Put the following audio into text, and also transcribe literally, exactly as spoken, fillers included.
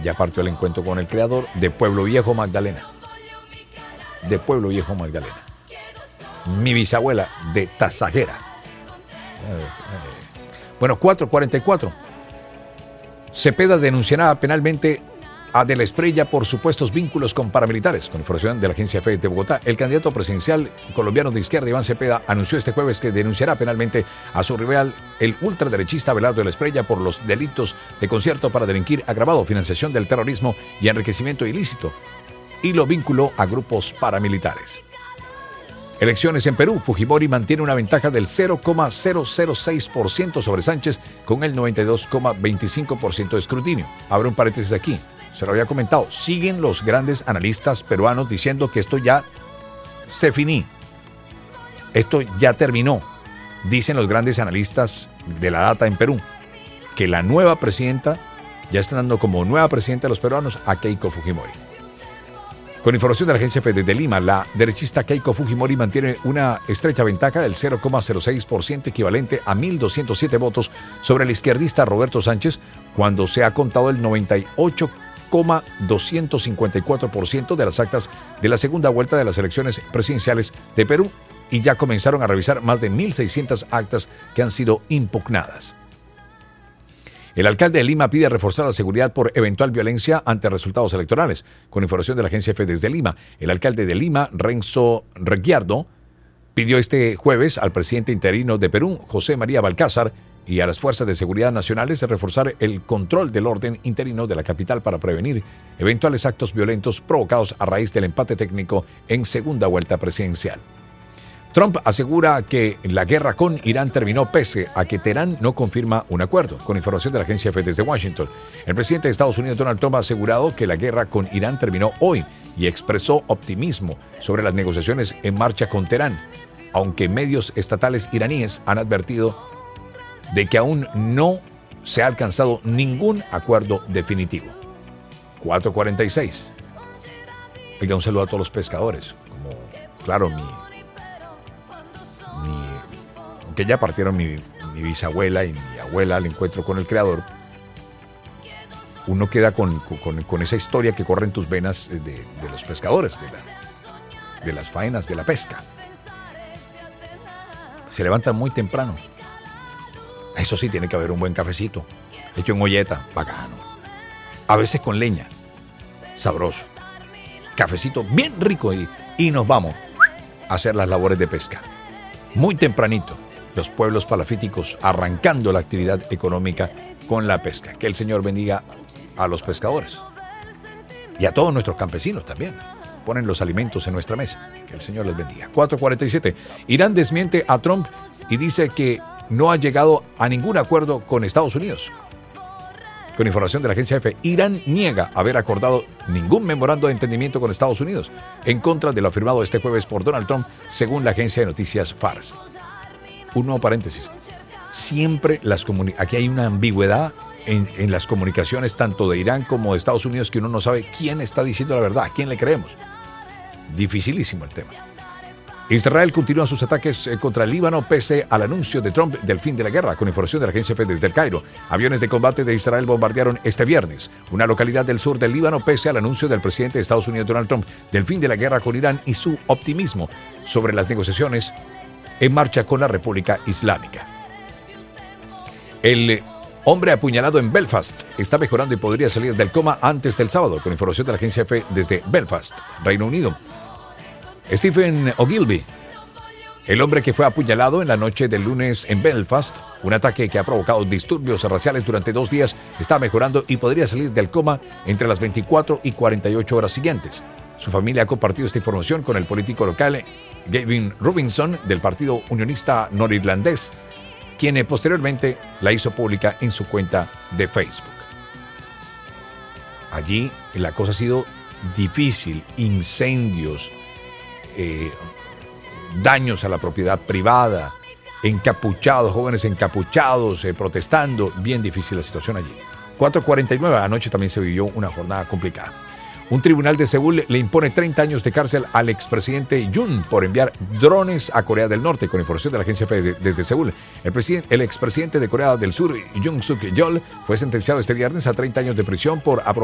ya partió el encuentro con el creador de Pueblo Viejo, Magdalena. De Pueblo Viejo, Magdalena. Mi bisabuela de Tasajera. Eh, eh. Bueno, cuatro cuarenta y cuatro. Cepeda denunciará penalmente a De la Espriella por supuestos vínculos con paramilitares. Con información de la agencia F de Bogotá, el candidato presidencial colombiano de izquierda, Iván Cepeda, anunció este jueves que denunciará penalmente a su rival, el ultraderechista Abelardo De la Espriella, por los delitos de concierto para delinquir agravado, financiación del terrorismo y enriquecimiento ilícito, y lo vinculó a grupos paramilitares. Elecciones en Perú. Fujimori mantiene una ventaja del cero coma cero cero seis por ciento sobre Sánchez con el noventa y dos coma veinticinco por ciento de escrutinio. Abro un paréntesis aquí. Se lo había comentado. Siguen los grandes analistas peruanos diciendo que esto ya se finí. Esto ya terminó. Dicen los grandes analistas de la data en Perú que la nueva presidenta, ya están dando como nueva presidenta de los peruanos a Keiko Fujimori. Con información de la agencia F de Lima, la derechista Keiko Fujimori mantiene una estrecha ventaja del cero coma cero seis por ciento, equivalente a mil doscientos siete votos, sobre el izquierdista Roberto Sánchez, cuando se ha contado el noventa y ocho coma doscientos cincuenta y cuatro por ciento de las actas de la segunda vuelta de las elecciones presidenciales de Perú, y ya comenzaron a revisar más de mil seiscientas actas que han sido impugnadas. El alcalde de Lima pide reforzar la seguridad por eventual violencia ante resultados electorales. Con información de la agencia F desde Lima, el alcalde de Lima, Renzo Reguiardo, pidió este jueves al presidente interino de Perú, José María Balcázar, y a las fuerzas de seguridad nacionales de reforzar el control del orden interino de la capital para prevenir eventuales actos violentos provocados a raíz del empate técnico en segunda vuelta presidencial. Trump asegura que la guerra con Irán terminó pese a que Teherán no confirma un acuerdo. Con información de la agencia F desde Washington, el presidente de Estados Unidos, Donald Trump, ha asegurado que la guerra con Irán terminó hoy y expresó optimismo sobre las negociaciones en marcha con Teherán, aunque medios estatales iraníes han advertido de que aún no se ha alcanzado ningún acuerdo definitivo. cuatro cuarenta y seis. Oiga, un saludo a todos los pescadores. Como, claro, mi... que ya partieron mi, mi bisabuela y mi abuela al encuentro con el creador, uno queda con, con, con esa historia que corre en tus venas de, de los pescadores, de, la, de las faenas de la pesca. Se levantan muy temprano. Eso sí, tiene que haber un buen cafecito, hecho en olleta, bacano. A veces con leña, sabroso. Cafecito bien rico y, y nos vamos a hacer las labores de pesca. Muy tempranito, los pueblos palafíticos arrancando la actividad económica con la pesca. Que el Señor bendiga a los pescadores y a todos nuestros campesinos también. Ponen los alimentos en nuestra mesa. Que el Señor les bendiga. cuatro cuarenta y siete. Irán desmiente a Trump y dice que no ha llegado a ningún acuerdo con Estados Unidos. Con información de la agencia F, Irán niega haber acordado ningún memorando de entendimiento con Estados Unidos en contra de lo afirmado este jueves por Donald Trump, según la agencia de noticias Fars. Un nuevo paréntesis. Siempre las comuni- aquí hay una ambigüedad en, en las comunicaciones tanto de Irán como de Estados Unidos, que uno no sabe quién está diciendo la verdad, a quién le creemos. Dificilísimo el tema. Israel continúa sus ataques contra el Líbano pese al anuncio de Trump del fin de la guerra. Con información de la agencia F desde el Cairo, aviones de combate de Israel bombardearon este viernes una localidad del sur del Líbano pese al anuncio del presidente de Estados Unidos, Donald Trump, del fin de la guerra con Irán y su optimismo sobre las negociaciones en marcha con la República Islámica. El hombre apuñalado en Belfast está mejorando y podría salir del coma antes del sábado. Con información de la agencia F desde Belfast, Reino Unido. Stephen Ogilvy, el hombre que fue apuñalado en la noche del lunes en Belfast, un ataque que ha provocado disturbios raciales durante dos días, está mejorando y podría salir del coma entre las veinticuatro y cuarenta y ocho horas siguientes. Su familia ha compartido esta información con el político local Gavin Robinson del Partido Unionista Norirlandés, quien posteriormente la hizo pública en su cuenta de Facebook. Allí la cosa ha sido difícil, incendios, eh, daños a la propiedad privada, encapuchados, jóvenes encapuchados, eh, protestando, bien difícil la situación allí. cuatro cuarenta y nueve, anoche también se vivió una jornada complicada. Un tribunal de Seúl le impone treinta años de cárcel al expresidente Yoon por enviar drones a Corea del Norte. Con información de la agencia F desde Seúl, el, presidente, el expresidente de Corea del Sur, Yoon Suk Yeol, fue sentenciado este viernes a treinta años de prisión por aprobar